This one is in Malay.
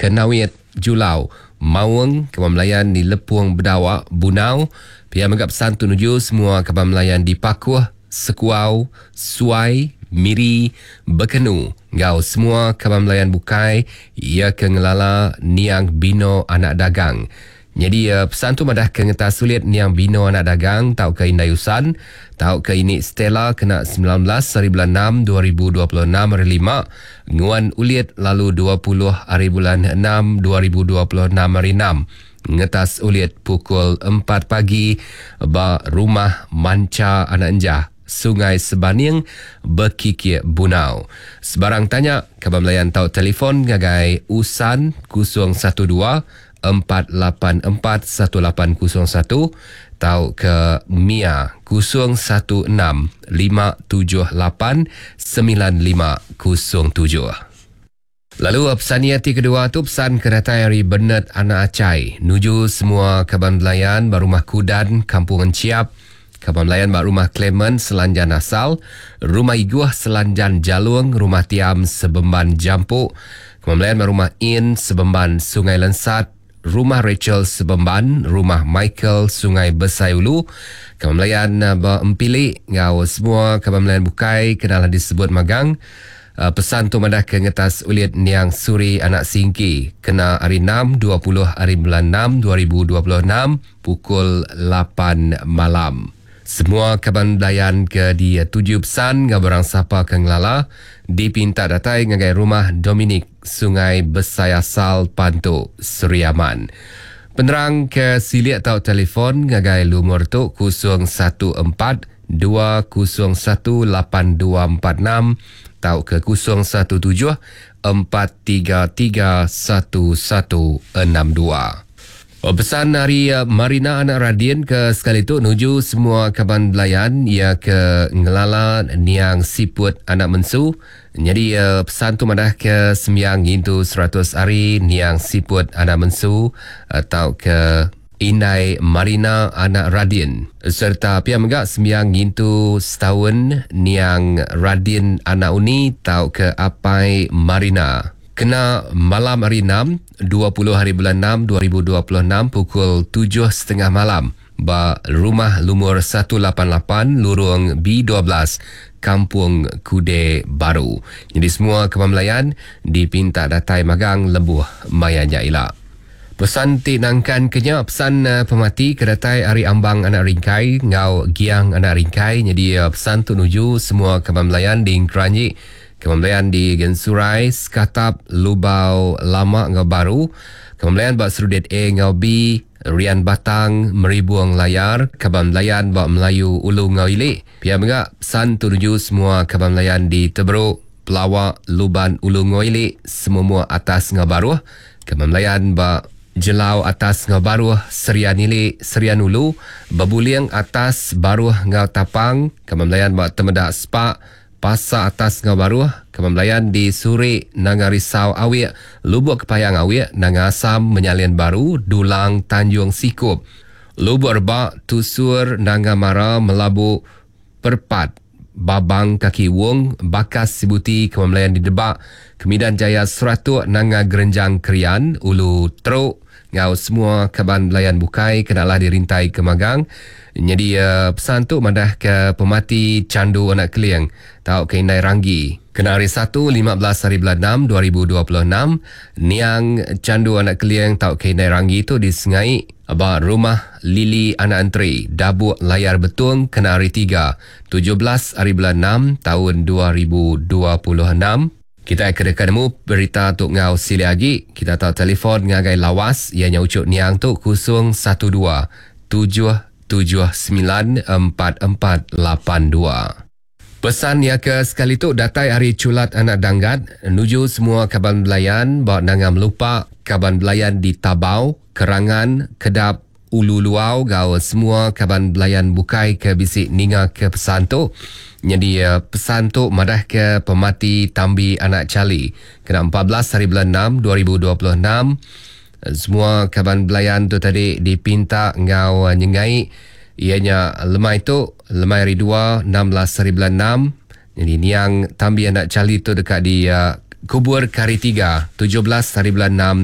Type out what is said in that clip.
Kenawit, Julau, Maweng, Kaban Melayan di Lepuang Bedawak, Bunau. Pihak Megap pesan tuju semua Kaban Melayan di Pakuh, Sekuau, Suai, Miri, Bekenu. Ngau semua Kaban Melayan Bukai, ia ke Ngelala, Niang Bino Anak Dagang. Jadi pesan tu madah ke ngeta sulit Niang Bino Anak Dagang, tau ke Indayusan, tau ke ini Stella kena 19 hari bulan 6 2026 hari 5, Nguan Ulit lalu 20 hari bulan 6 2026 hari 6. Ngetas ulit pukul 4 pagi ba rumah Manca Anak Enjah, Sungai Sebaning, Bekikik, Bunau. Sebarang tanya, Kaban Melayan tau telefon ngagai Usan 012 484 1801, tau ke Mia 016 578 9507. Lalu pesan yati kedua tu pesan kedatai hari Bernard Anak Acai nuju semua Kaban Melayan Barumah Kudan, Kampung Enciap, Kaban Melayan Barumah Clement, Selanjan Asal, Rumah Iguah, Selanjan Jalung, Rumah Tiam, Sebemban Jampuk, Kaban Melayan Barumah In, Sebemban Sungai Lensat, Rumah Rachel Sebemban, Rumah Michael Sungai Besai Ulu, Kaban Melayan Empili, ngau semua Kaban Melayan Bukai kenalah disebut magang. Pesan tu madah ke ngetas ulit Niang Suri Anak Singki kena hari 6 20 hari bulan 6 2026 pukul 8 malam. Semua Kaban Melayan ke di 7 pesan ngabarang sapa ke Ngelala dipinta datai ngagai Rumah Dominik Sungai Besai Asal Pantuk, Seriaman. Penerang ke silik atau telefon ngagai lumur tu 014 201 8246 tau ke 017 433 1162. Pesan hari Marina Anak Radin ke sekali tu nuju semua Kaban Melayan ia ke Ngelala Niang Siput Anak Mensu. Jadi pesan tu madah ke sembiang itu 100 hari Niang Siput Anak Mensu atau ke Inai Marina Anak Radin serta pihak megak sembiang itu setahun Niang Radin Anak Uni tau ke Apai Marina. Kena malam hari 6, 20 hari bulan 6, 2026 pukul 7.30 malam. Ba Rumah Lumur 188, Lorong B12, Kampung Kude Baru. Jadi semua Kaban Melayan dipinta datai magang Lembuh Maya Jaila. Pesan tinangkan kenya pesan pemati kedatai Ari Ambang Anak Ringkai, Ngau Giang Anak Ringkai. Jadi pesan tu nuju semua Kaban Melayan di Keranji, Kaban Melayan di Gensurai, Skatap, Lubau Lama Ngau Baru, Kaban Melayan bak Serudit A Ngau B, Rian Batang, Meribuang Layar, Kaban Melayan bak Melayu Ulu Ngau Ilik. Pihak megak pesan tu nuju semua Kaban Melayan di Teberuk, Pelawak, Luban Ulu Ngau Ilik, semua atas Ngau Baru, Kaban Melayan bak Jelau atas Ngau Baru, Serian Ilik, Serian Ulu, Babuliang atas Baru Ngau Tapang, Kaban Melayan bak Temedak Spak, Pasar atas Ngau Baru, Kaban Melayan di Suri, Nanga Risau Awik, Lubuk Kepayang Awik, Nanga Asam, Menyalian Baru, Dulang, Tanjung Sikup, Lubuk Rebak, Tusur, Nanga Mara, Melabu, Perpat, Babang Kaki Wong, Bakas Sibuti, Kaban Melayan di Debak, Kemidan Jaya Seratuk, Nanga Gerenjang Krian, Ulu Teruk. Ngau semua Kaban Melayan Bukai kenalah dirintai ke magang. Jadi pesan tu madah ke pemati Candu Anak Keliang tau ke Indai Ranggi. Kena hari 1 15 hari bulan 6 2026 Niang Candu Anak Keliang tau ke Indai Ranggi tu disengai abang Rumah Lili Anak Antri Dabuk Layar Betung kena hari 3 17 hari bulan 6 tahun 2026. Kita kedekanmu berita untuk ngau sili lagi. Kita tahu telefon ngagai lawas ianya ucuk Niang tu 012 779 4482. Pesan ya ke sekali tu datai hari Culat Anak Danggat nuju semua Kaban Melayan bawa nangam lupa Kaban Melayan di Tabau, Kerangan, Kedap, Ulu Luau gau semua Kaban Melayan Bukai ke bisik ninga ke pesan tu. Jadi pesan tu madah ke pemati Tambi Anak Cali kena 14 hari bulan 6 2026. Semua Kaban Melayan tu tadi dipinta ngau nyengai ianya lemai tu lemai hari 2 16 hari bulan 6. Jadi Niang Tambi Anak Cali tu dekat di Kubur Kari 3 17 hari bulan 6